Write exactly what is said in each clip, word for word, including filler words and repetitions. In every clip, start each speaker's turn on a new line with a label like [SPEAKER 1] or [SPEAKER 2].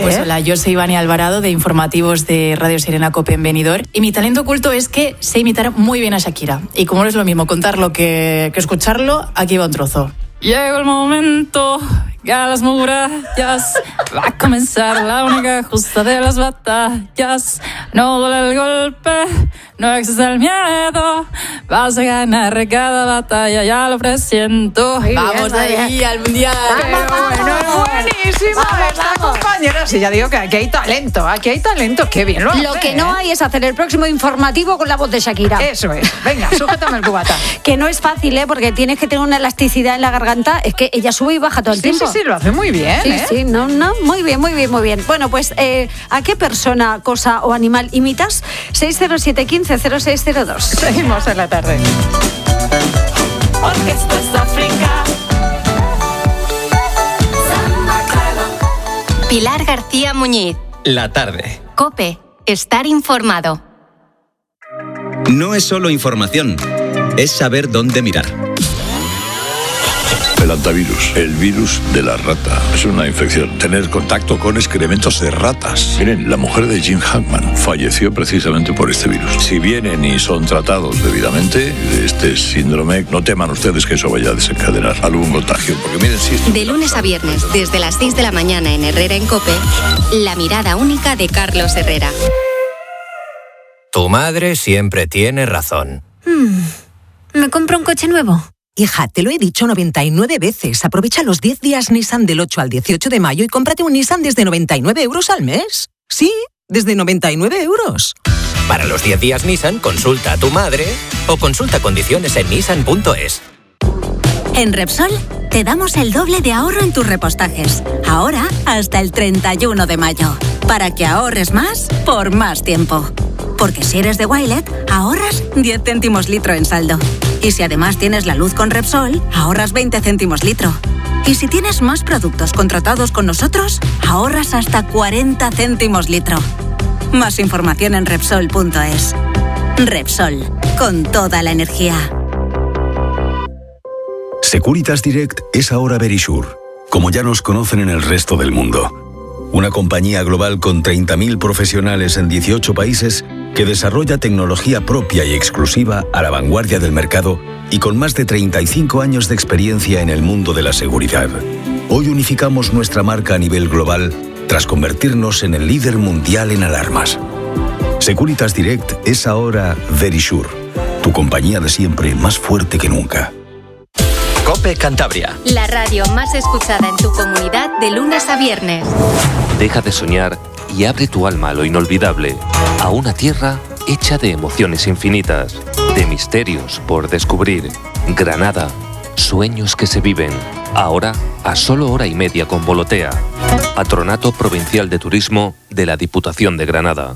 [SPEAKER 1] Pues hola, yo soy Vania Alvarado de Informativos de Radio Sirena Cope en Benidorm y mi talento oculto es que sé imitar muy bien a Shakira. Y como no es lo mismo contarlo que, que escucharlo, aquí va un trozo. Llegó el momento que a las murallas va a comenzar la única justa de las batallas. No duele el golpe, no existe el miedo. Vas a ganar cada batalla, ya lo presiento.
[SPEAKER 2] Muy
[SPEAKER 1] vamos
[SPEAKER 2] bien,
[SPEAKER 1] ahí
[SPEAKER 2] bien.
[SPEAKER 1] al mundial.
[SPEAKER 2] Vamos,
[SPEAKER 3] Bueno, buenísima
[SPEAKER 2] vamos,
[SPEAKER 3] esta
[SPEAKER 2] vamos.
[SPEAKER 3] compañera. Sí, ya digo que aquí hay talento, aquí hay talento. Qué bien lo hace.
[SPEAKER 2] Lo que no
[SPEAKER 3] ¿eh?
[SPEAKER 2] hay es hacer el próximo informativo con la voz de Shakira.
[SPEAKER 3] Eso es. Venga, sujétame el cubata.
[SPEAKER 2] Que no es fácil, ¿eh? Porque tienes que tener una elasticidad en la garganta. Es que ella sube y baja todo el
[SPEAKER 3] Sí,
[SPEAKER 2] tiempo.
[SPEAKER 3] sí, sí, lo hace muy bien,
[SPEAKER 2] Sí,
[SPEAKER 3] ¿eh?
[SPEAKER 2] sí, no, no, muy bien, muy bien, muy bien. Bueno, pues, eh, ¿a qué persona, cosa o animal imitas? seis cero siete, uno cinco, cero seis cero dos.
[SPEAKER 3] Seguimos en la tarde.
[SPEAKER 4] Porque esto es África.
[SPEAKER 5] Pilar García Muñiz.
[SPEAKER 6] La tarde.
[SPEAKER 5] COPE. Estar informado.
[SPEAKER 6] No es solo información, es saber dónde mirar.
[SPEAKER 7] El antivirus, el virus de la rata. Es una infección. Tener contacto con excrementos de ratas. Miren, la mujer de Jim Hackman falleció precisamente por este virus. Si vienen y son tratados debidamente, este síndrome, no teman ustedes que eso vaya a desencadenar algún contagio. Porque miren, sí.
[SPEAKER 5] De lunes a viernes, desde las seis de la mañana en Herrera en COPE, la mirada única de Carlos Herrera.
[SPEAKER 8] Tu madre siempre tiene razón.
[SPEAKER 9] Hmm. ¿Me compro un coche nuevo?
[SPEAKER 10] Hija, te lo he dicho noventa y nueve veces. Aprovecha los diez días Nissan del ocho al dieciocho de mayo y cómprate un Nissan desde noventa y nueve euros al mes. Sí, desde noventa y nueve euros.
[SPEAKER 8] Para los diez días Nissan, consulta a tu madre o consulta condiciones en nissan punto es.
[SPEAKER 9] En Repsol te damos el doble de ahorro en tus repostajes. Ahora hasta el treinta y uno de mayo. Para que ahorres más por más tiempo. Porque si eres de Wilet, ahorras diez céntimos litro en saldo. Y si además tienes la luz con Repsol, ahorras veinte céntimos litro. Y si tienes más productos contratados con nosotros, ahorras hasta cuarenta céntimos litro. Más información en Repsol punto es. Repsol, con toda la energía.
[SPEAKER 11] Securitas Direct es ahora Verisure, como ya nos conocen en el resto del mundo. Una compañía global con treinta mil profesionales en dieciocho países que desarrolla tecnología propia y exclusiva a la vanguardia del mercado y con más de treinta y cinco años de experiencia en el mundo de la seguridad. Hoy unificamos nuestra marca a nivel global tras convertirnos en el líder mundial en alarmas. Securitas Direct es ahora Verisure, tu compañía de siempre más fuerte que nunca.
[SPEAKER 6] COPE Cantabria.
[SPEAKER 5] La radio más escuchada en tu comunidad de lunes a viernes.
[SPEAKER 12] Deja de soñar y abre tu alma a lo inolvidable, a una tierra hecha de emociones infinitas, de misterios por descubrir. Granada, sueños que se viven. Ahora a solo hora y media con Volotea. Patronato Provincial de Turismo de la Diputación de Granada.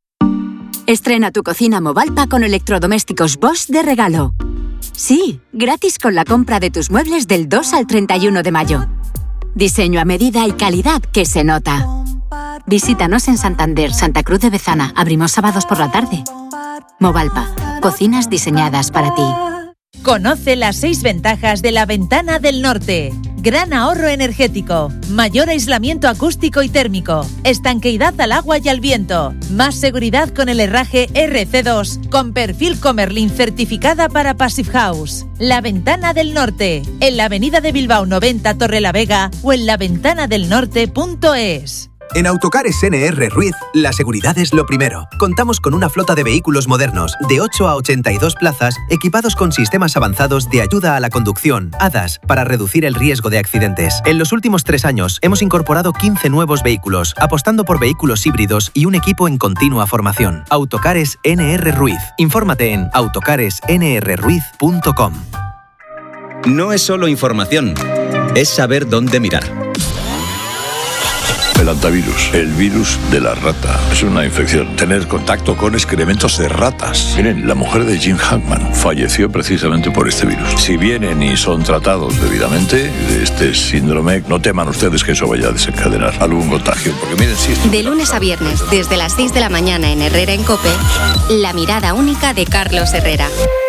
[SPEAKER 9] Estrena tu cocina Movalpa con electrodomésticos Bosch de regalo. Sí, gratis con la compra de tus muebles del dos al treinta y uno de mayo. Diseño a medida y calidad que se nota. Visítanos en Santander, Santa Cruz de Bezana. Abrimos sábados por la tarde. Movalpa, cocinas diseñadas para ti.
[SPEAKER 13] Conoce las seis ventajas de la Ventana del Norte. Gran ahorro energético, mayor aislamiento acústico y térmico, estanqueidad al agua y al viento, más seguridad con el herraje R C dos, con perfil Comerlin certificada para Passive House. La Ventana del Norte, en la avenida de Bilbao noventa Torrelavega o en la ventana del norte punto es.
[SPEAKER 14] En Autocares N R Ruiz, la seguridad es lo primero. Contamos con una flota de vehículos modernos, de ocho a ochenta y dos plazas, equipados con sistemas avanzados de ayuda a la conducción, A D A S, para reducir el riesgo de accidentes. En los últimos tres años, hemos incorporado quince nuevos vehículos, apostando por vehículos híbridos y un equipo en continua formación. Autocares N R Ruiz. Infórmate en autocares n r ruiz punto com.
[SPEAKER 6] No es solo información, es saber dónde mirar.
[SPEAKER 7] El antivirus, el virus de la rata. Es una infección. Tener contacto con excrementos de ratas. Miren, la mujer de Jim Hackman falleció precisamente por este virus. Si vienen y son tratados debidamente, este síndrome, no teman ustedes que eso vaya a desencadenar algún contagio. Porque miren, sí.
[SPEAKER 5] De lunes a viernes, desde las seis de la mañana en Herrera en COPE, la mirada única de Carlos Herrera.